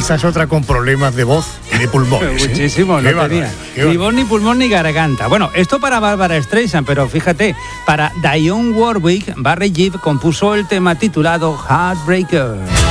Esa es otra con problemas de voz y de pulmones. Muchísimo, no tenía ni voz, ni pulmón, ni garganta. Bueno, esto para Barbra Streisand, pero fíjate, para Dionne Warwick, Barry Gibb compuso el tema titulado Heartbreaker.